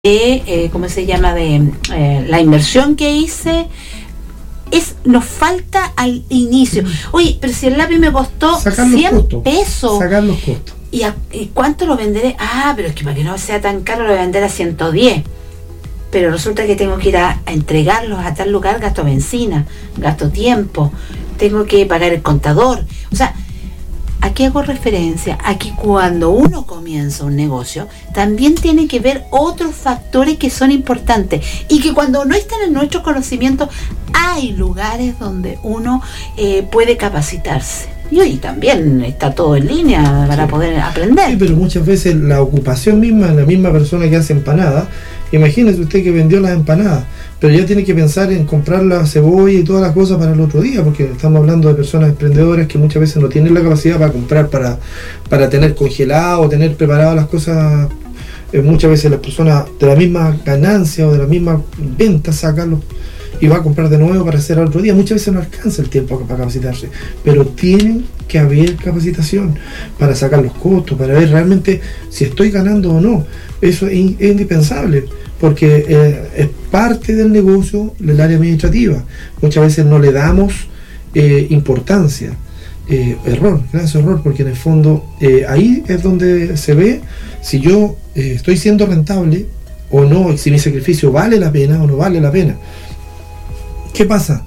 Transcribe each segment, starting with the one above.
¿cómo se llama? De la inversión que hice. Nos falta al inicio. Oye, pero si el lápiz me costó sacar 100 pesos. Sacar los costos. ¿Y cuánto lo venderé? Pero es que para que no sea tan caro lo voy a vender a 110. Pero resulta que tengo que ir a entregarlos a tal lugar, gasto benzina, gasto tiempo, tengo que pagar el contador. O sea, ¿a qué hago referencia? A que cuando uno comienza un negocio, también tiene que ver otros factores que son importantes. Y que cuando no están en nuestro conocimiento, hay lugares donde uno puede capacitarse. Y hoy también está todo en línea para poder aprender. Sí, pero muchas veces la ocupación misma, la misma persona que hace empanadas, imagínese usted que vendió las empanadas, pero ya tiene que pensar en comprar la cebolla y todas las cosas para el otro día, porque estamos hablando de personas emprendedoras que muchas veces no tienen la capacidad para comprar, para tener congelado o tener preparadas las cosas. Muchas veces las personas de la misma ganancia o de la misma venta sacan y va a comprar de nuevo para hacer al otro día. Muchas veces no alcanza el tiempo para capacitarse, pero tienen que haber capacitación para sacar los costos, para ver realmente si estoy ganando o no. Eso es indispensable, porque es parte del negocio del área administrativa. Muchas veces no le damos importancia. Gracias error, porque en el fondo ahí es donde se ve si yo estoy siendo rentable o no, si mi sacrificio vale la pena o no vale la pena. ¿Qué pasa?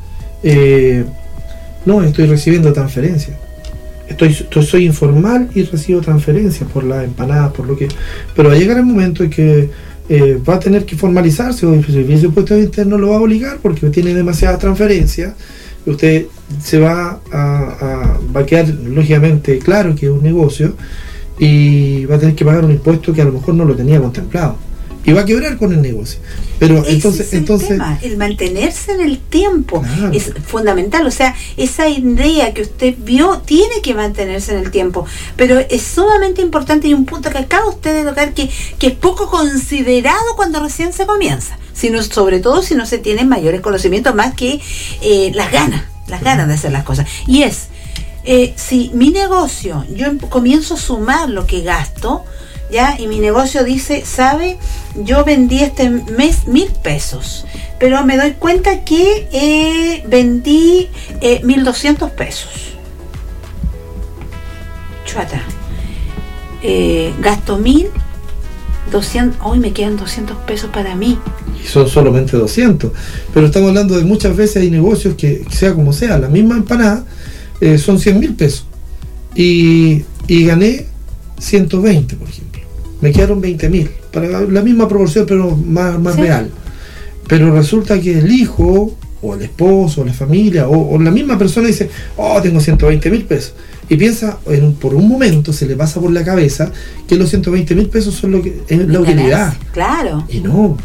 No, estoy recibiendo transferencias. Soy informal y recibo transferencias por las empanadas, por lo que. Pero va a llegar el momento en que va a tener que formalizarse, o el servicio de impuestos internos lo va a obligar porque tiene demasiadas transferencias. Usted se va a quedar lógicamente claro que es un negocio y va a tener que pagar un impuesto que a lo mejor no lo tenía contemplado. Y va a quebrar con el negocio. Pero entonces tema, el mantenerse en el tiempo, claro, es fundamental. O sea, esa idea que usted vio tiene que mantenerse en el tiempo. Pero es sumamente importante, y un punto que acaba usted de tocar que es poco considerado cuando recién se comienza, sobre todo si no se tienen mayores conocimientos más que las ganas de hacer las cosas. Y es, si mi negocio, yo comienzo a sumar lo que gasto, ¿ya? Y mi negocio dice, ¿sabe? Yo vendí este mes 1,000 pesos, pero me doy cuenta que vendí 1,200 pesos. Chuata. Gasto 1,200, hoy me quedan 200 pesos para mí. Y son solamente 200. Pero estamos hablando de muchas veces hay negocios que, sea como sea, la misma empanada son 100,000 pesos. Y gané 120, por ejemplo. Me quedaron 20,000, para la misma proporción, pero más ¿sí? Real. Pero resulta que el hijo, o el esposo, o la familia, o la misma persona dice, tengo 120,000 pesos. Y piensa, por un momento se le pasa por la cabeza que los 120,000 pesos son la utilidad. Claro. Y no.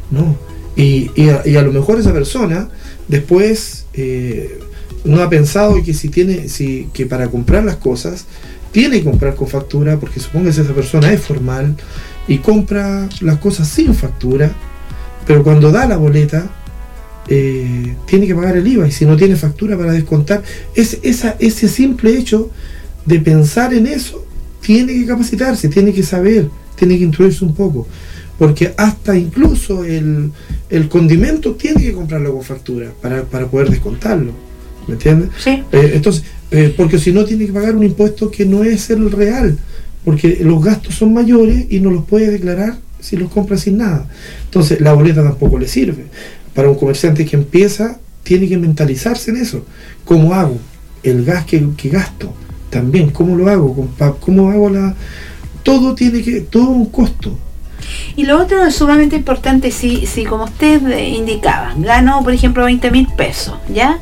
Y a lo mejor esa persona después no ha pensado que para comprar las cosas tiene que comprar con factura, porque supóngase esa persona es formal y compra las cosas sin factura, pero cuando da la boleta tiene que pagar el IVA, y si no tiene factura para descontar, ese simple hecho de pensar en eso, tiene que capacitarse, tiene que saber, tiene que instruirse un poco, porque hasta incluso el condimento tiene que comprarlo con factura para poder descontarlo, ¿me entiendes? Sí. Entonces, porque si no tiene que pagar un impuesto que no es el real, porque los gastos son mayores y no los puede declarar si los compra sin nada. Entonces la boleta tampoco le sirve. Para un comerciante que empieza, tiene que mentalizarse en eso. ¿Cómo hago el gas que gasto? También, ¿cómo lo hago? ¿Cómo hago todo un costo? Y lo otro es sumamente importante, si como usted indicaba, gano por ejemplo 20,000 pesos, ¿ya?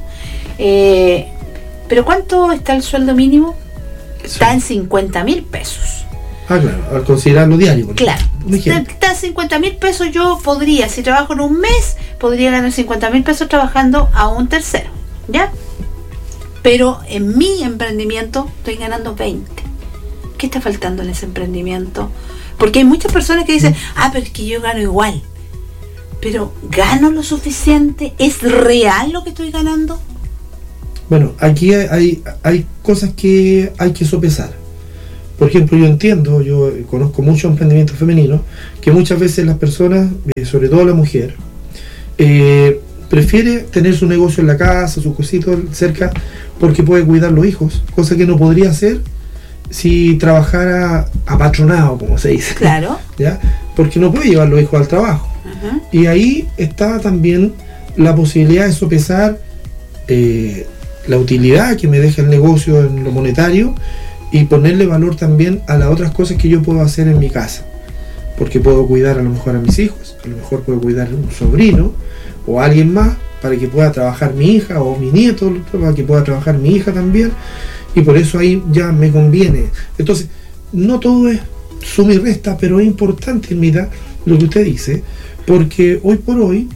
¿Pero cuánto está el sueldo mínimo? Está en 50,000 pesos. Claro, al considerarlo diario. Claro, está en 50,000 pesos. Yo podría, si trabajo en un mes, podría ganar 50,000 pesos trabajando a un tercero, ¿ya? Pero en mi emprendimiento estoy ganando 20. ¿Qué está faltando en ese emprendimiento? Porque hay muchas personas que dicen, pero es que yo gano igual. Pero ¿gano lo suficiente? ¿Es real lo que estoy ganando? Bueno, aquí hay cosas que hay que sopesar. Por ejemplo, yo conozco muchos emprendimientos femeninos que muchas veces las personas, sobre todo la mujer, prefiere tener su negocio en la casa, sus cositos cerca, porque puede cuidar los hijos, cosa que no podría hacer si trabajara apatronado, como se dice. Claro. ¿Ya? Porque no puede llevar los hijos al trabajo. Uh-huh. Y ahí está también la posibilidad de sopesar la utilidad que me deja el negocio en lo monetario y ponerle valor también a las otras cosas que yo puedo hacer en mi casa. Porque puedo cuidar a lo mejor a mis hijos, a lo mejor puedo cuidar a un sobrino o a alguien más para que pueda trabajar mi hija, o mi nieto para que pueda trabajar mi hija también, y por eso ahí ya me conviene. Entonces, no todo es suma y resta, pero es importante, mira, lo que usted dice, porque hoy por hoy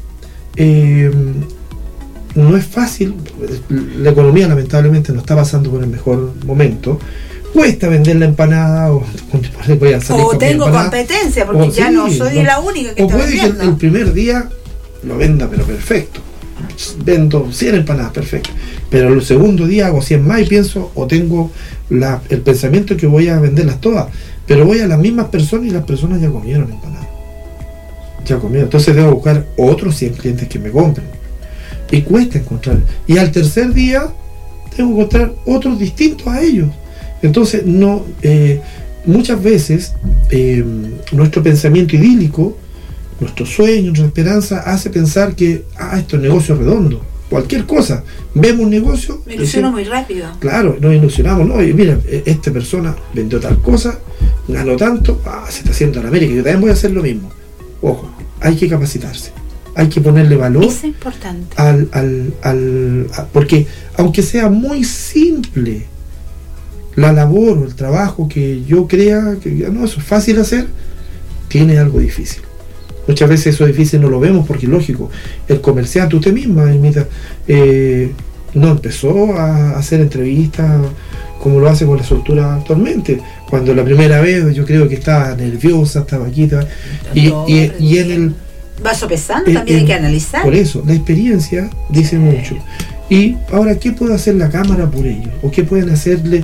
no es fácil, la economía lamentablemente no está pasando por el mejor momento. Cuesta vender la empanada o voy a salir o tengo competencia porque ya no soy la única que está vendiendo. Puede que el primer día lo venda pero perfecto, vendo 100 empanadas perfecto, pero el segundo día hago 100 más y pienso, o tengo el pensamiento que voy a venderlas todas, pero voy a las mismas personas y las personas ya comieron empanadas, entonces debo buscar otros 100 clientes que me compren y cuesta encontrar, y al tercer día tengo que encontrar otros distintos a ellos. Entonces, muchas veces nuestro pensamiento idílico, nuestro sueño, nuestra esperanza hace pensar que esto es negocio redondo, cualquier cosa. Vemos un negocio, me ilusiono muy rápido. Claro, nos ilusionamos, ¿no? Y mira, esta persona vendió tal cosa, ganó tanto, se está haciendo en América, yo también voy a hacer lo mismo. Ojo, hay que capacitarse, hay que ponerle valor. Es importante. Porque aunque sea muy simple la labor o el trabajo que yo crea que no, eso es fácil hacer, tiene algo difícil. Muchas veces eso difícil no lo vemos porque es lógico. El comerciante, usted misma, no empezó a hacer entrevistas como lo hace con la soltura actualmente. Cuando la primera vez yo creo que estaba nerviosa, estaba aquí, y en el... Va sopesando, también hay que analizar. Por eso, la experiencia dice mucho. Y ahora, ¿qué puede hacer la cámara por ellos? ¿O qué pueden hacerle?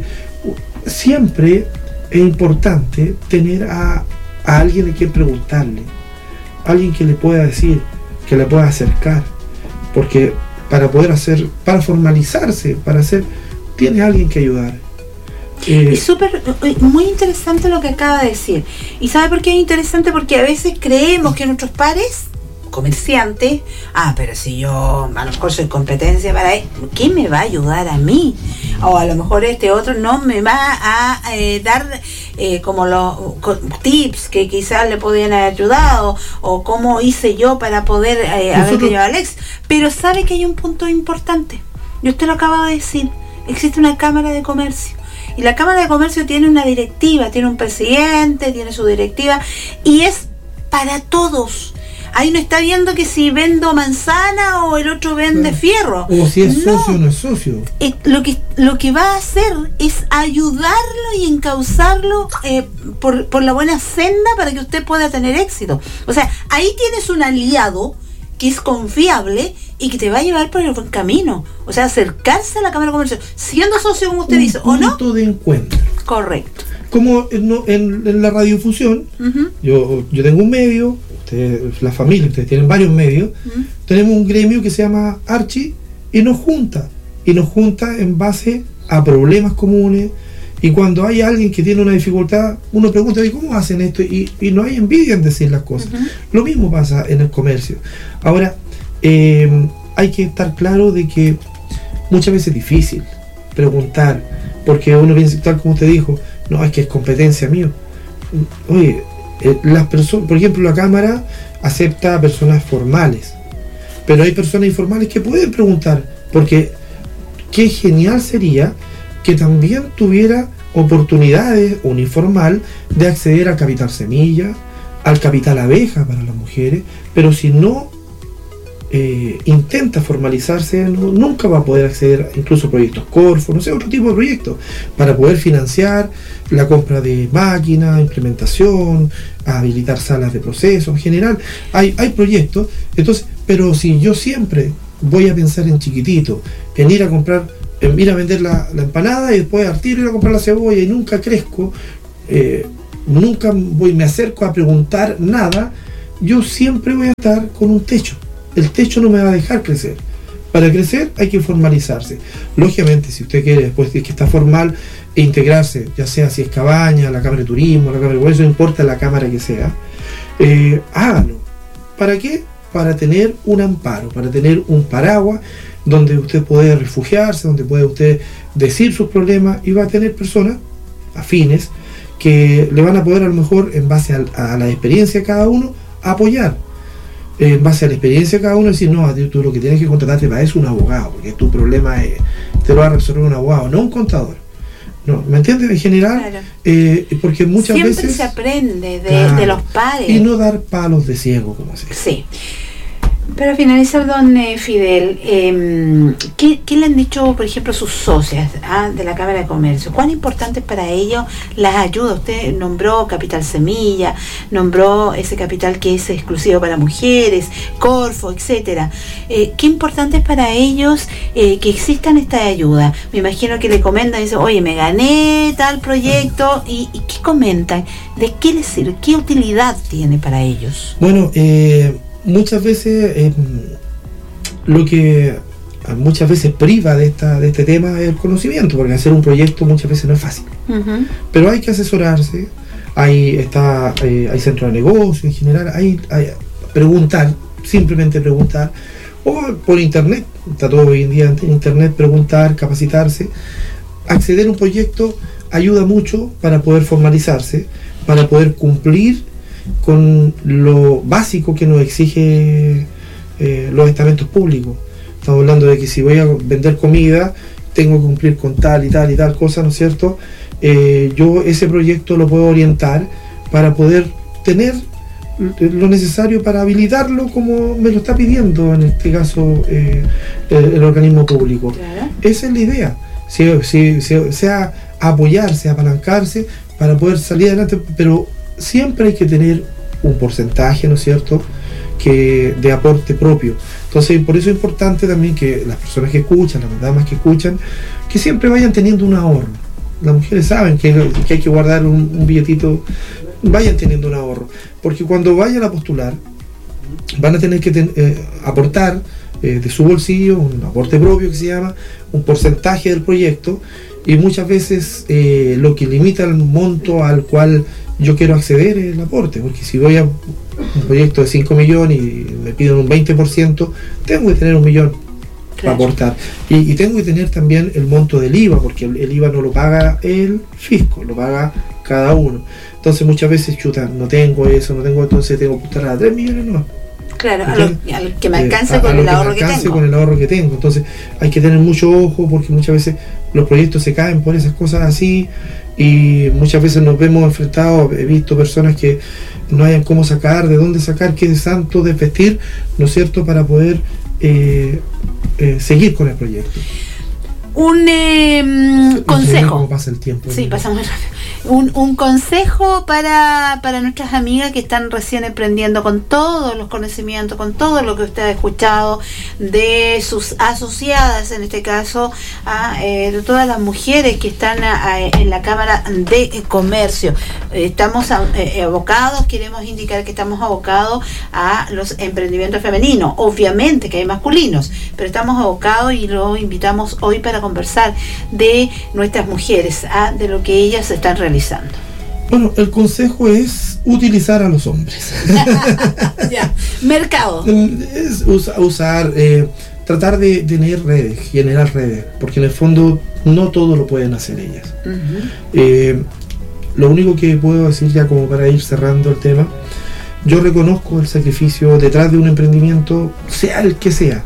Siempre es importante tener a alguien a quien preguntarle, alguien que le pueda decir, que le pueda acercar, porque para formalizarse, tiene alguien que ayudar. Es muy interesante lo que acaba de decir. ¿Y sabe por qué es interesante? Porque a veces creemos que nuestros pares comerciantes, pero si yo a lo mejor soy competencia para él, ¿qué me va a ayudar a mí? O a lo mejor este otro no me va a dar como los tips que quizás le podían haber ayudado, o cómo hice yo para poder haber llevado al éxito. Pero sabe que hay un punto importante, y usted lo acaba de decir, existe una cámara de comercio. Y la Cámara de Comercio tiene una directiva, tiene un presidente, tiene su directiva, y es para todos. Ahí no está viendo que si vendo manzana o el otro vende fierro. O si es socio o no es socio. Lo que va a hacer es ayudarlo y encauzarlo por la buena senda para que usted pueda tener éxito. O sea, ahí tienes un aliado que es confiable y que te va a llevar por el buen camino. O sea, acercarse a la Cámara de Comercio, siendo socio, como usted dice, ¿o no? Un punto de encuentro. Correcto. Como en la radiofusión, uh-huh. yo tengo un medio, la familia, ustedes tienen varios medios, uh-huh. Tenemos un gremio que se llama Archi y nos junta en base a problemas comunes, y cuando hay alguien que tiene una dificultad, uno pregunta, ¿cómo hacen esto? Y no hay envidia en decir las cosas. Uh-huh. Lo mismo pasa en el comercio. Ahora, hay que estar claro de que muchas veces es difícil preguntar, porque uno piensa, tal como usted dijo, no, es que es competencia mío. Oye, las personas, por ejemplo, la Cámara acepta a personas formales, pero hay personas informales que pueden preguntar, porque qué genial sería que también tuviera oportunidades, un informal, de acceder al capital semilla, al capital abeja para las mujeres, pero si no intenta formalizarse, nunca va a poder acceder incluso a proyectos Corfo, no sé, otro tipo de proyectos, para poder financiar la compra de máquinas, implementación, habilitar salas de proceso. En general, hay proyectos. Entonces, pero si yo siempre voy a pensar en chiquitito, en ir a vender la empanada y después al tiro ir a comprar la cebolla y nunca crezco, nunca me acerco a preguntar nada, yo siempre voy a estar con un techo. El techo no me va a dejar crecer. Para crecer hay que formalizarse. Lógicamente, si usted quiere, después de que está formal, integrarse, ya sea si es cabaña, la cámara de turismo, la cámara de eso, no importa la cámara que sea, hágalo. ¿Para qué? Para tener un amparo, para tener un paraguas donde usted puede refugiarse, donde puede usted decir sus problemas, y va a tener personas afines que le van a poder, a lo mejor, en base a la experiencia de cada uno, apoyar. En base a la experiencia de cada uno, decir, no, tú lo que tienes que contratarte para eso es un abogado, porque tu problema te lo va a resolver un abogado, no un contador. No, ¿me entiendes? En general, claro. Porque muchas siempre veces... Siempre se aprende de los pares. Y no dar palos de ciego, como se dice. Sí. Para finalizar, don Fidel, ¿qué le han dicho, por ejemplo, sus socias de la Cámara de Comercio? ¿Cuán importantes para ellos las ayudas? Usted nombró Capital Semilla, nombró ese capital que es exclusivo para mujeres, Corfo, etcétera. ¿Qué importante es para ellos que existan estas ayudas? Me imagino que le comentan, dicen, oye, me gané tal proyecto, ¿y qué comentan? ¿De qué les sirve? ¿Qué utilidad tiene para ellos? Bueno, muchas veces lo que muchas veces priva de este tema es el conocimiento, porque hacer un proyecto muchas veces no es fácil. Uh-huh. Pero hay que asesorarse, hay centros de negocio en general, hay preguntar, simplemente preguntar, o por internet, está todo hoy en día en internet, preguntar, capacitarse. Acceder a un proyecto ayuda mucho para poder formalizarse, para poder cumplir con lo básico que nos exige los estamentos públicos. Estamos hablando de que si voy a vender comida, tengo que cumplir con tal y tal y tal cosa, ¿no es cierto? Yo ese proyecto lo puedo orientar para poder tener lo necesario para habilitarlo como me lo está pidiendo, en este caso, el organismo público. Claro. Esa es la idea, sea apoyarse, apalancarse para poder salir adelante, pero siempre hay que tener un porcentaje, ¿no es cierto?, de aporte propio. Entonces, por eso es importante también que las personas que escuchan, las damas que escuchan, que siempre vayan teniendo un ahorro. Las mujeres saben que hay que guardar un billetito, vayan teniendo un ahorro, porque cuando vayan a postular van a tener que aportar de su bolsillo, un aporte propio que se llama, un porcentaje del proyecto, y muchas veces lo que limita el monto al cual yo quiero acceder es el aporte, porque si voy a un proyecto de 5 millones y me piden un 20%, tengo que tener 1 millón para aportar, y tengo que tener también el monto del IVA, porque el IVA no lo paga el fisco, lo paga cada uno. Entonces muchas veces, no tengo eso, entonces tengo que apostar a 3 millones no. Claro, al que me alcance con el ahorro que tengo. Con el ahorro que tengo. Entonces hay que tener mucho ojo, porque muchas veces los proyectos se caen por esas cosas así, y muchas veces nos vemos enfrentados. He visto personas que no hayan cómo sacar, de dónde sacar, qué santo desvestir, ¿no es cierto?, para poder seguir con el proyecto. Un consejo. ¿Cómo pasa el tiempo? Sí, pasa muy rápido. Un consejo para nuestras amigas que están recién emprendiendo, con todos los conocimientos, con todo lo que usted ha escuchado de sus asociadas, en este caso, de todas las mujeres que están en la Cámara de Comercio. Estamos abocados, queremos indicar que estamos abocados a los emprendimientos femeninos. Obviamente que hay masculinos, pero estamos abocados y lo invitamos hoy para conversar de nuestras mujeres, de lo que ellas están realizando. Bueno, el consejo es utilizar a los hombres. Ya. Mercado. Es usar, tratar de tener redes, generar redes, porque en el fondo no todo lo pueden hacer ellas. Uh-huh. Lo único que puedo decir, ya como para ir cerrando el tema, yo reconozco el sacrificio detrás de un emprendimiento, sea el que sea,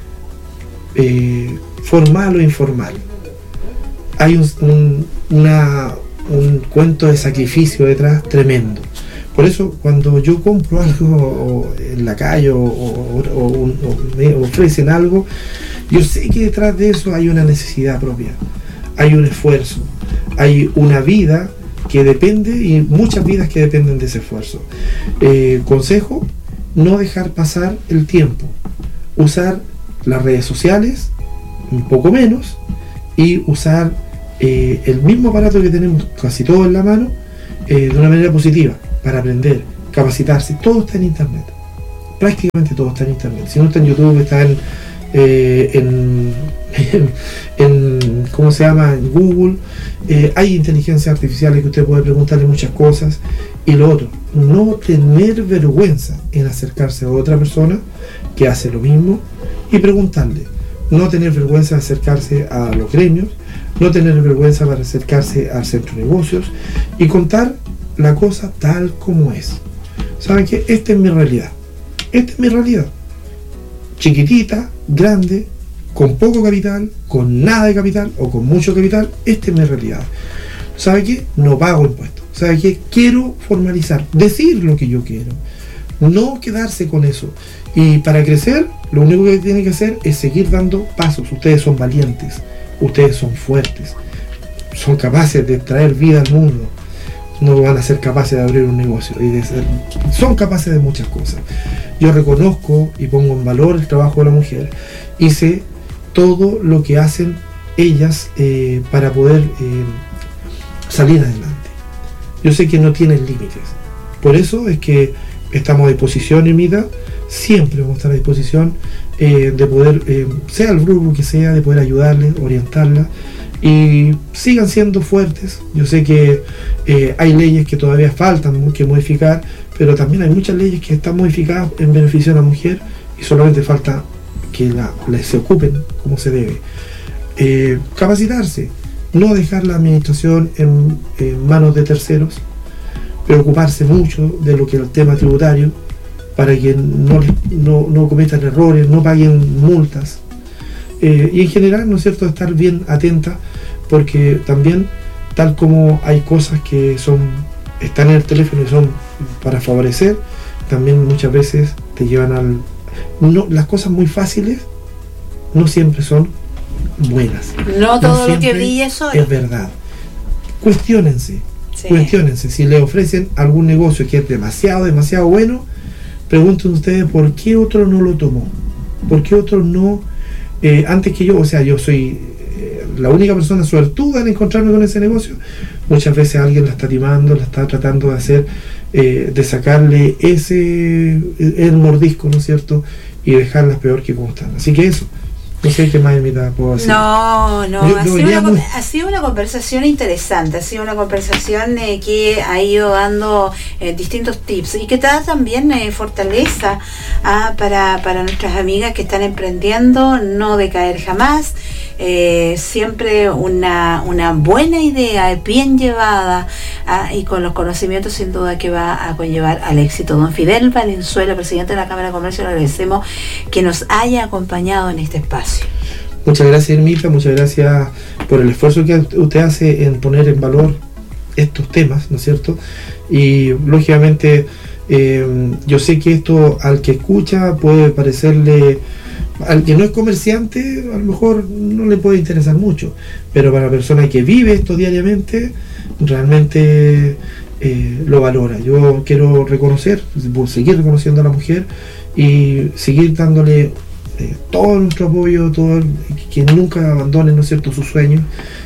formal o informal. Hay un cuento de sacrificio detrás tremendo. Por eso, cuando yo compro algo en la calle o me ofrecen algo, yo sé que detrás de eso hay una necesidad propia, hay un esfuerzo, hay una vida que depende, y muchas vidas que dependen de ese esfuerzo. Consejo: no dejar pasar el tiempo, usar las redes sociales un poco menos, y usar el mismo aparato que tenemos casi todos en la mano, de una manera positiva, para aprender, capacitarse. Todo está en internet, prácticamente todo está en internet. Si no está en YouTube, está en ¿cómo se llama? En Google. Hay inteligencias artificiales que usted puede preguntarle muchas cosas. Y lo otro, no tener vergüenza en acercarse a otra persona que hace lo mismo y preguntarle. No tener vergüenza de acercarse a los gremios, no tener vergüenza para acercarse al centro de negocios y contar la cosa tal como es. ¿Saben qué? Esta es mi realidad. Esta es mi realidad. Chiquitita, grande, con poco capital, con nada de capital o con mucho capital. Esta es mi realidad. ¿Sabe qué? No pago impuestos. ¿Sabe qué? Quiero formalizar, decir lo que yo quiero, no quedarse con eso. Y para crecer, lo único que tiene que hacer es seguir dando pasos. Ustedes son valientes, ustedes son fuertes, son capaces de traer vida al mundo. No van a ser capaces de abrir un negocio son capaces de muchas cosas. Yo reconozco y pongo en valor el trabajo de la mujer y sé todo lo que hacen ellas para poder salir adelante. Yo sé que no tienen límites. Por eso es que estamos a disposición, Irmita. Siempre vamos a estar a disposición de poder, sea el grupo que sea, de poder ayudarles, orientarlas y sigan siendo fuertes. Yo sé que hay leyes que todavía faltan que modificar, pero también hay muchas leyes que están modificadas en beneficio de la mujer y solamente falta que se ocupen como se debe. Capacitarse, no dejar la administración en manos de terceros, preocuparse mucho de lo que es el tema tributario para que no cometan errores, no paguen multas. Y en general, ¿no es cierto?, estar bien atenta, porque también, tal como hay cosas que están en el teléfono y son para favorecer, también muchas veces te llevan las cosas muy fáciles no siempre son buenas. No todo lo que brilla es oro. Es verdad. Cuestiónense. Sí. Cuestiónense. Si le ofrecen algún negocio que es demasiado bueno, pregunten ustedes por qué otro no lo tomó. ¿Por qué otro no? Antes que yo, o sea, yo soy la única persona suertuda en encontrarme con ese negocio. Muchas veces alguien la está timando, la está tratando de hacer, de sacarle el mordisco, ¿no es cierto? Y dejarlas peor que como están. Así que eso. No sé qué más puedo decir. No, ha sido una conversación interesante, ha sido una conversación que ha ido dando distintos tips y que da también fortaleza para nuestras amigas que están emprendiendo, no decaer jamás. Siempre una buena idea, bien llevada y con los conocimientos sin duda que va a conllevar al éxito. Don Fidel Valenzuela, presidente de la Cámara de Comercio, le agradecemos que nos haya acompañado en este espacio. Muchas gracias, Irmita, muchas gracias por el esfuerzo que usted hace en poner en valor estos temas, ¿no es cierto? Y lógicamente yo sé que esto al que escucha puede parecerle, al que no es comerciante a lo mejor no le puede interesar mucho, pero para la persona que vive esto diariamente realmente lo valora. Yo quiero seguir reconociendo a la mujer y seguir dándole todo nuestro apoyo, que nunca abandonen, ¿no es cierto?, sus sueños.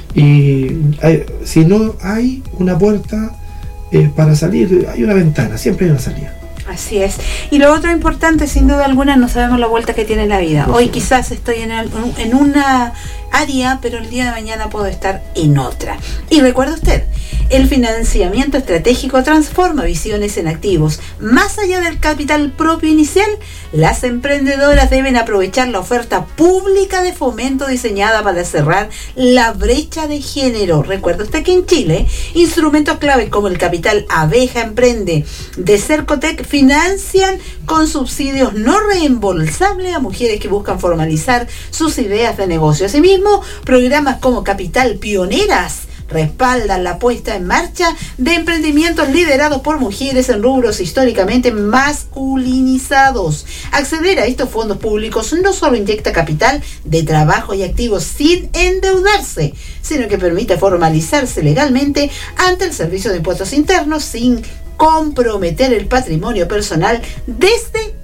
Y si no hay una puerta para salir, hay una ventana, siempre hay una salida. Así es. Y lo otro importante, sin duda alguna, no sabemos la vuelta que tiene la vida. Hoy quizás estoy en una área, pero el día de mañana puedo estar en otra. Y recuerde usted, el financiamiento estratégico transforma visiones en activos. Más allá del capital propio inicial, las emprendedoras deben aprovechar la oferta pública de fomento diseñada para cerrar la brecha de género. Recuerde usted que en Chile, instrumentos clave como el Capital Abeja Emprende de Cercotec financian con subsidios no reembolsables a mujeres que buscan formalizar sus ideas de negocio. Asimismo, programas como Capital Pioneras respaldan la puesta en marcha de emprendimientos liderados por mujeres en rubros históricamente masculinizados. Acceder a estos fondos públicos no solo inyecta capital de trabajo y activos sin endeudarse, sino que permite formalizarse legalmente ante el Servicio de Impuestos Internos sin comprometer el patrimonio personal desde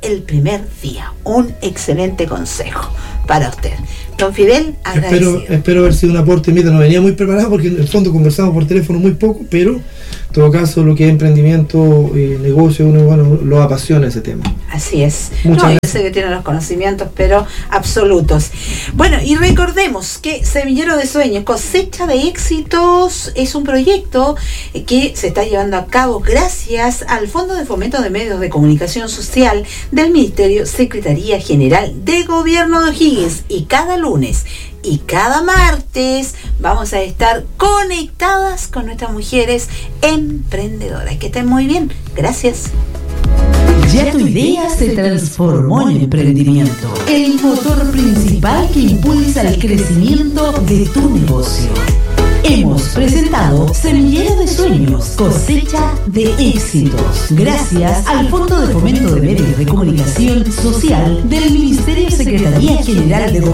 el primer día. Un excelente consejo para usted. Don Fidel, agradecido. Espero haber sido un aporte. Mira, no venía muy preparado porque en el fondo conversamos por teléfono muy poco, pero en todo caso lo que es emprendimiento, negocio, uno lo apasiona ese tema. Así es. Yo sé que tiene los conocimientos, pero absolutos. Bueno, y recordemos que Semillero de Sueños, Cosecha de Éxitos, es un proyecto que se está llevando a cabo gracias al Fondo de Fomento de Medios de Comunicación Social del Ministerio Secretaría General de Gobierno de O'Higgins, y cada lunes y cada martes vamos a estar conectadas con nuestras mujeres emprendedoras. Que estén muy bien. Gracias. Ya tu idea se transformó en emprendimiento, el motor principal que impulsa el crecimiento de tu negocio. Hemos presentado Semillero de Sueños, Cosecha de Éxitos, gracias al Fondo de Fomento de Medios de Comunicación Social del Ministerio Secretaría General de Gobierno